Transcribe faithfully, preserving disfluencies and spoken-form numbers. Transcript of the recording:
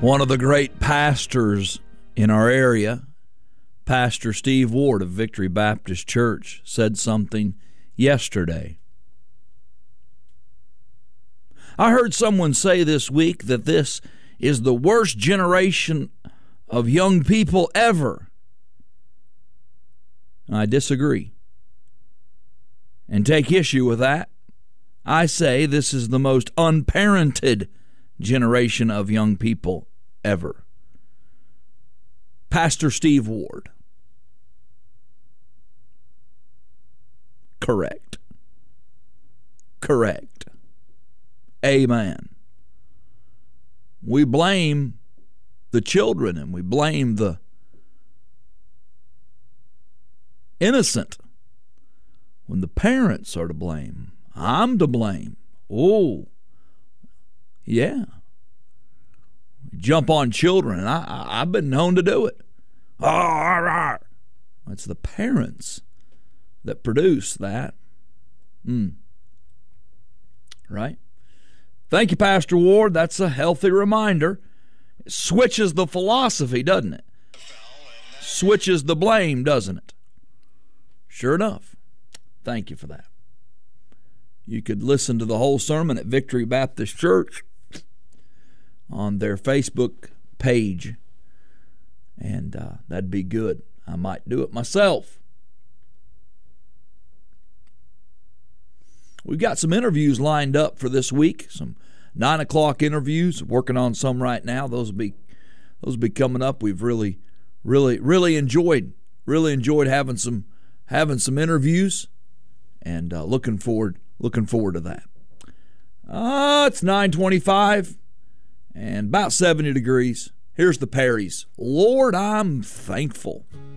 One of the great pastors in our area, Pastor Steve Ward of Victory Baptist Church, said something yesterday. I heard someone say this week that this is the worst generation of young people ever. I disagree and take issue with that. I say this is the most unparented generation of young people ever. Pastor Steve Ward. Correct. Correct. Amen. We blame the children and we blame the innocent when the parents are to blame. I'm to blame. Oh, yeah. Jump on children, and I, I, I've been known to do it. Oh, it's the parents that produce that. Mm. Right? Thank you, Pastor Ward. That's a healthy reminder. It switches the philosophy, doesn't it? Switches the blame, doesn't it? Sure enough. Thank you for that. You could listen to the whole sermon at Victory Baptist Church on their Facebook page, and uh, that'd be good. I might do it myself. We've got some interviews lined up for this week, some nine o'clock interviews, working on some right now. Those will be those will be coming up. We've really, really, really enjoyed, really enjoyed having some having some interviews, and uh, looking forward, looking forward to that. Uh, it's nine twenty-five. And about seventy degrees. Here's the Perrys. Lord, I'm thankful.